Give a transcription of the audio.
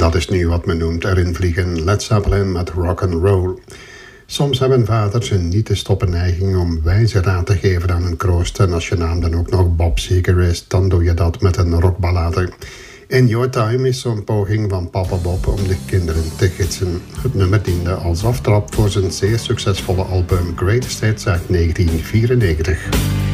Dat is nu wat men noemt erin vliegen. Led Zeppelin met rock and roll. Soms hebben vaders een niet te stoppen neiging om wijze raad te geven aan hun kroost. En als je naam dan ook nog Bob Seger is, dan doe je dat met een rockballade. In Your Time is zo'n poging van Papa Bob om de kinderen te gidsen. Het nummer diende als aftrap voor zijn zeer succesvolle album Greatest Hits uit 1994.